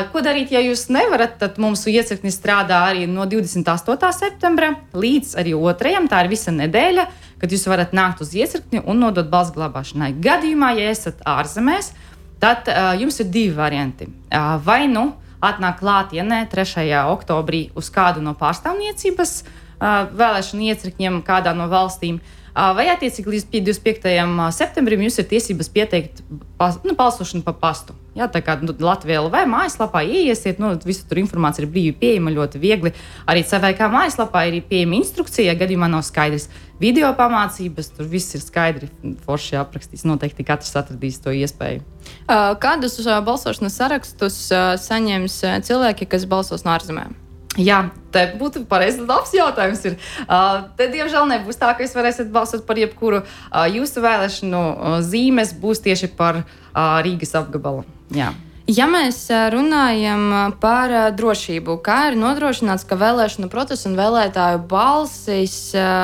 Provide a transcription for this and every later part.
Ko darīt, ja jūs nevarat? Tad mums iecirknis strādā arī no 28. septembra līdz arī 2. Tā ir visa nedēļa, kad jūs varat nākt uz iecirkni un nodot balss glabāšanai. Gadījumā, ja esat ārzemēs, tad jums ir 2 varianti. Vai nu atnāk klātienē 3. oktobrī uz kādu no pārstāvniecības vēlēšanu iecirkņiem kādā no valstīm, vai attiecīgi līdz 25. septembrim jūs ir tiesības pieteikt balsošanu pa pastu. Jā, tā kā Latvijā LV mājaslapā ieiesiet, visu tur informācija ir brīvi pieejama, ļoti viegli. Arī CVK mājaslapā ir pieejama instrukcija, ja gadījumā nav skaidrs. Video pamācības, tur viss ir skaidri, forši aprakstīts. Noteikti katrs atradīs to iespēju. Kādus balsošanas sarakstus saņems cilvēki, kas balsos no ārzemēm? Jā, te būtu pareizi labs jautājums. Te, diemžēl, nebūs tā, ka jūs varēsiet balsot par jebkuru. Jūsu vēlēšanu zīmes būs tieši par Rīgas apgabalu. Jā. Ja mēs runājam par drošību, kā ir nodrošināts, ka vēlēšanu procesu un vēlētāju balsis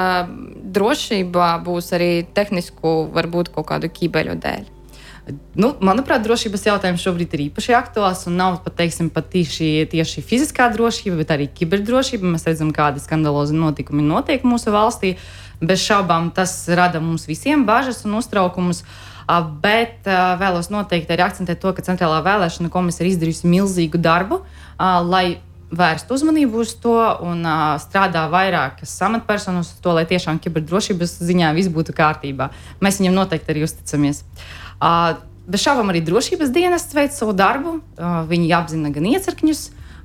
drošībā būs arī tehnisku, varbūt kaut kādu ķībeļu dēļ? Manuprāt, drošības jautājums šobrīd ir īpaši aktuāls un nav pat tieši fiziskā drošība, bet arī kiberdrošība. Mēs redzam, kādi skandalozi notikumi notiek mūsu valstī. Bez šaubām tas rada mums visiem bažas un uztraukumus, bet vēlos noteikti arī akcentēt to, ka Centrālā vēlēšana komisija ir izdarījusi milzīgu darbu, lai vērst uzmanību uz to un strādā vairākas amatpersonas uz to, lai tiešām kiberdrošības ziņā viss būtu kārtībā. Mēs viņam noteikti arī uzticamies. Bez šaubām arī drošības dienests veic savu darbu. Viņi apzina gan iecirkņus,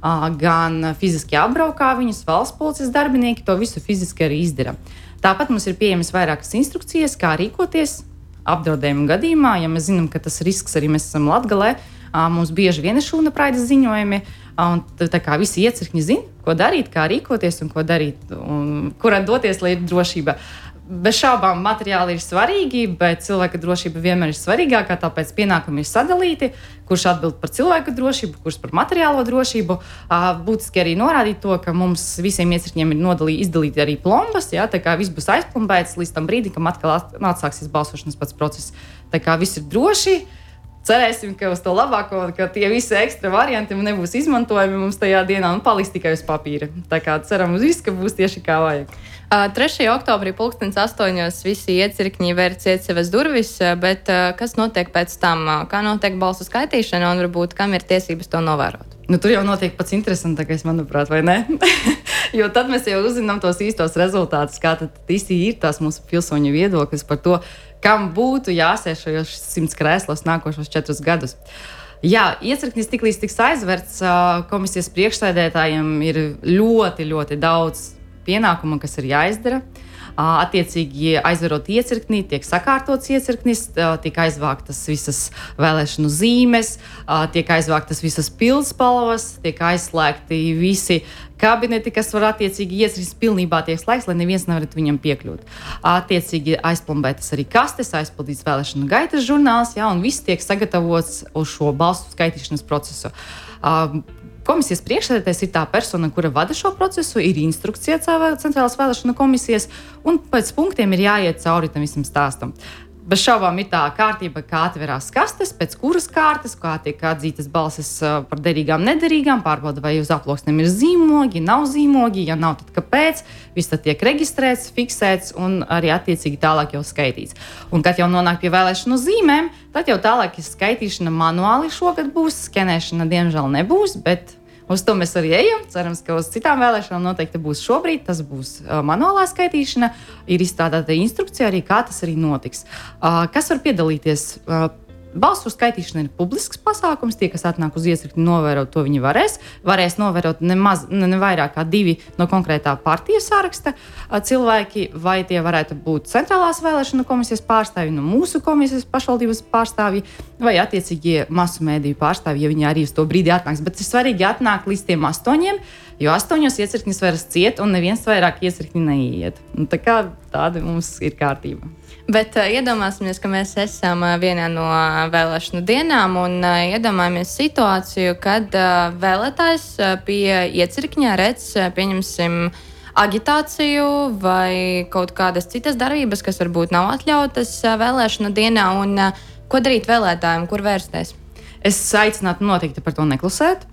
gan fiziski apbraukā viņus, valsts policijas darbinieki to visu fiziski arī izdara. Tāpat mums ir pieejamas vairākas instrukcijas, kā rīkoties apdraudējumu gadījumā. Ja mēs zinām, ka tas risks arī mēs esam Latgalē, mums bieži vien ir šūnapraides ziņojumi, un tā kā visi iecirkņi zina, ko darīt, kā rīkoties un ko darīt, un kurā doties, lai ir drošība. Bez šaubām materiāli ir svarīgi, bet cilvēka drošība vienmēr ir svarīgākā, tāpēc pienākumi ir sadalīti, kurš atbild par cilvēka drošību, kurš par materiālo drošību. Būtiski arī norādīt to, ka mums visiem iecirkņiem ir izdalīti arī plombas, jā, tā kā viss būs aizplombēts līdz tam brīdim, kad atkal atsāksies balsošanas pats process. Tā kā viss ir droši. Cerēsim, ka uz to labāko, ka tie visi ekstra varianti nebūs izmantojami mums tajā dienā un paliks tikai uz papīra. Tā kā ceram uz visu, ka būs tieši kā vajag. 3. oktobrī 8:00 visi iecirkņi vēr ciet savas durvis, bet kas notiek pēc tam? Kā notiek balsu skaitīšana un varbūt kam ir tiesības to novērot? Tur jau notiek pats interesantākais, manuprāt, vai ne? Jo tad mēs jau uzzinām tos īstos rezultātus, kā tad īsti ir tās mūsu pilsoņu viedoklis par to, kam būtu jāsēž šajos 100 krēslos nākošos 4 gadus. Jā, iecirknis tiklīdz tiks aizverts, komisijas priekšsēdētājiem ir ļoti, ļoti daudz pienākumu, kas ir jāizdara. Attiecīgi, aizverot iecirkni, tiek sakārtots iecirknis, tiek aizvāktas visas vēlēšanu zīmes, tiek aizvāktas visas pildspalvas, tiek aizslēgti visi kabineti, kas var attiecīgi iecirknis pilnībā tiek slēgts, lai neviens nevarētu viņam piekļūt. Attiecīgi, aizplombētas arī kastes, aizpildīts vēlēšanu gaitas žurnāls, jā, un viss tiek sagatavots uz šo balsu skaitīšanas procesu. Komisijas priekšsēdētājs ir tā persona, kura vada šo procesu, ir instrukcija Centrālās vēlēšana komisijas, un pēc punktiem ir jāiet cauri tam visam stāstam. Bez šaubām ir tā kārtība, kā atverās kastes, pēc kuras kārtas, kā tiek atzītas balsis par derīgām, nederīgām, pārbauda, vai uz aploksnēm ir zīmogi, nav zīmogi, ja nav, tad kāpēc. Viss tad tiek reģistrēts, fiksēts un arī attiecīgi tālāk jau skaitīts. Un kad jau nonāk pie vēlēšanu zīmēm, tad jau tālāk ir skaitīšana manuāli šogad būs, skenēšana diemžēl nebūs, bet uz to mēs arī ejam. Cerams, ka uz citām vēlēšanām noteikti būs šobrīd. Tas būs manuālā skaitīšana. Ir izstrādāta instrukcija arī, kā tas arī notiks. Kas var piedalīties? Balsu skaitīšana ir publisks pasākums. Tie, kas atnāk uz iecirkni novērot, to viņi varēs novērot ne vairāk kā 2 no konkrētā partijas saraksta cilvēki, vai tie varētu būt Centrālās vēlēšana komisijas pārstāvji, no mūsu komisijas pašvaldības pārstāvji, vai attiecīgie masu mēdīju pārstāvji, ja viņi arī uz to brīdi atnāks. Bet ir svarīgi atnākt līdz tiem 8, jo 8 iecirknis vairs ciet un neviens vairāk iecirkni neiet. Tā kā tāda mums ir kārtība. Bet iedomāsimies, ka mēs esam vienā no vēlēšanu dienām un iedomājamies situāciju, kad vēlētājs pie iecirkņa redz, pieņemsim, agitāciju vai kaut kādas citas darbības, kas varbūt nav atļautas vēlēšanu dienā. Un, ko darīt vēlētājiem, kur vērsties? Es aicinātu noteikti par to neklusēt.